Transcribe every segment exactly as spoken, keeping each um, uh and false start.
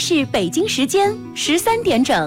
是北京时间十三点整。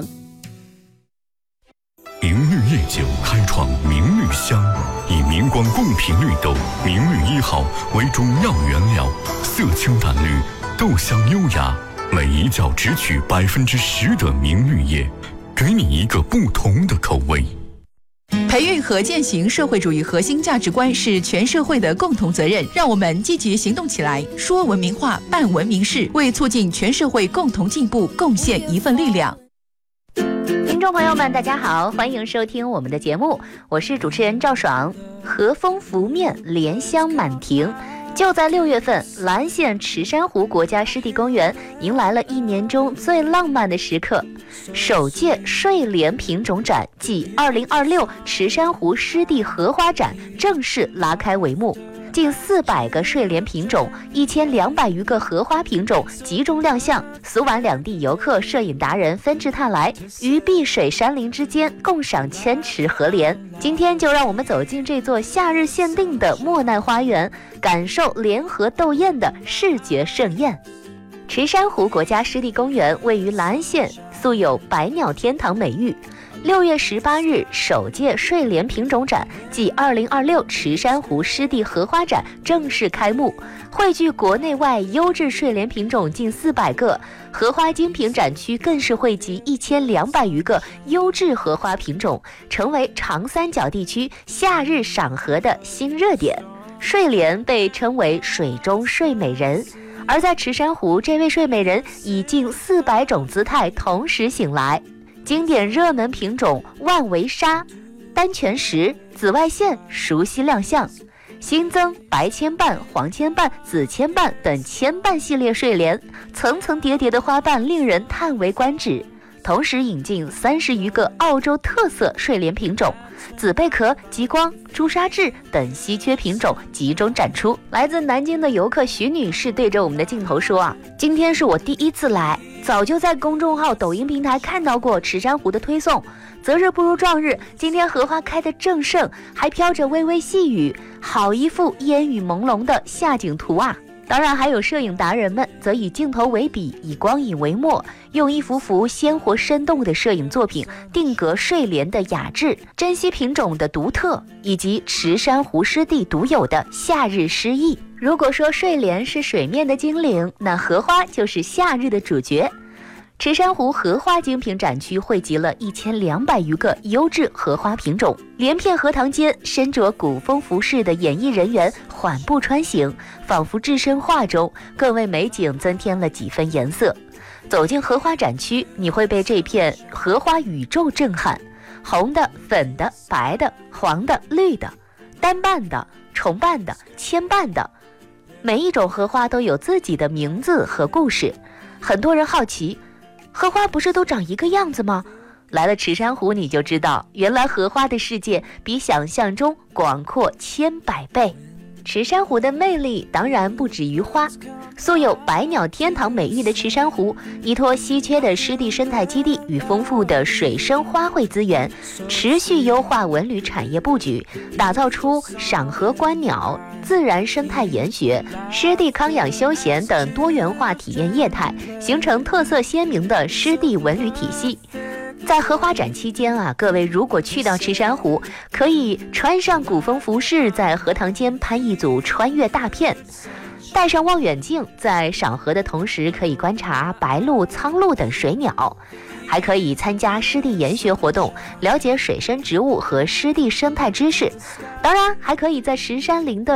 明绿夜酒开创明绿香，以明光贡品绿豆明绿一号为主要原料，色清淡绿，豆香优雅，每一窖只取百分之十的明绿叶，给你一个不同的口味。 培育和践行社会主义核心价值观是全社会的共同责任，让我们积极行动起来，说文明话，办文明事，为促进全社会共同进步贡献一份力量。 听众朋友们大家好，欢迎收听我们的节目，我是主持人赵爽。和风拂面，莲香满庭。就在六月份，岚县池山湖国家湿地公园迎来了一年中最浪漫的时刻，首届睡莲品种展暨二零二六池山湖湿地荷花展正式拉开帷幕。近四百个睡莲品种，一千两百余个荷花品种集中亮相。苏皖两地游客、摄影达人纷至沓来，于碧水山林之间共赏千池荷莲。今天就让我们走进这座夏日限定的莫奈花园，感受莲荷斗艳的视觉盛宴。池山湖国家湿地公园位于岚县，素有百鸟天堂美誉。六月十八日，首届睡莲品种展暨二零二六池山湖湿地荷花展正式开幕，汇聚国内外优质睡莲品种近四百个，荷花精品展区更是汇集一千两百余个优质荷花品种，成为长三角地区夏日赏荷的新热点。睡莲被称为水中睡美人，而在池山湖，这位睡美人以近四百种姿态同时醒来。经典热门品种万维沙、丹泉石、紫外线熟悉亮相，新增白铅瓣、黄铅瓣、紫铅瓣等铅瓣系列睡莲，层层叠叠的花瓣令人叹为观止。同时引进三十余个澳洲特色睡莲品种，紫贝壳、极光、朱砂痣等稀缺品种集中展出。来自南京的游客徐女士对着我们的镜头说啊，今天是我第一次来，早就在公众号、抖音平台看到过池山湖的推送。择日不如撞日，今天荷花开得正盛，还飘着微微细雨，好一幅烟雨朦胧的夏景图啊！当然还有摄影达人们则以镜头为笔，以光影为墨，用一幅幅鲜活生动的摄影作品定格睡莲的雅致，珍稀品种的独特，以及池山湖湿地独有的夏日诗意。如果说睡莲是水面的精灵，那荷花就是夏日的主角。池山湖荷花精品展区汇集了一千两百余个优质荷花品种，连片荷塘间，身着古风服饰的演艺人员缓步穿行，仿佛置身画中，更为美景增添了几分颜色。走进荷花展区，你会被这片荷花宇宙震撼，红的、粉的、白的、黄的、绿的，单瓣的、重瓣的、千瓣的，每一种荷花都有自己的名字和故事。很多人好奇，荷花不是都长一个样子吗？来了池山湖你就知道，原来荷花的世界比想象中广阔千百倍。池山湖的魅力当然不止于花，素有百鸟天堂美誉的池山湖，依托稀缺的湿地生态基地与丰富的水生花卉资源，持续优化文旅产业布局，打造出赏荷观鸟、自然生态研学、湿地康养休闲等多元化体验业态，形成特色鲜明的湿地文旅体系。在荷花展期间啊，各位如果去到池山湖，可以穿上古风服饰，在荷塘间攀一组穿越大片，带上望远镜，在赏荷的同时可以观察白鹭、苍鹭等水鸟，还可以参加湿地研学活动，了解水生植物和湿地生态知识。当然还可以在池山林的